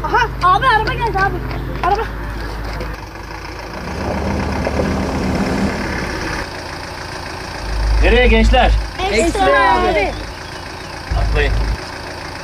Aha abi araba geldi abi. Araba. Nereye gençler? Ekstra abi. Atlayın.